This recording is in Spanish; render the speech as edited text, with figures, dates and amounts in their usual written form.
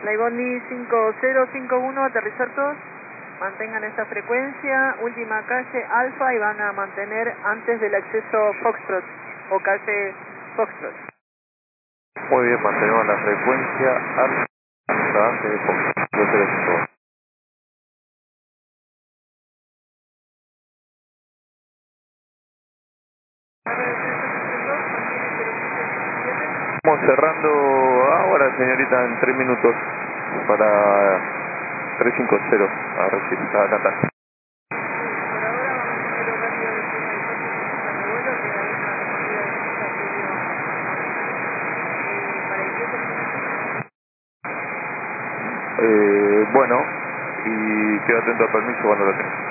Flybondi 5051, aterrizar todos. Mantengan esta frecuencia, última calle Alfa y van a mantener antes del acceso Foxtrot o calle Foxtrot. Muy bien, mantenemos la frecuencia hasta antes de Foxtrot. 205. Estamos cerrando ahora, señorita, en 3 minutos para 350 a recibir a cantar. Bueno, y quedo atento al permiso cuando lo tenga.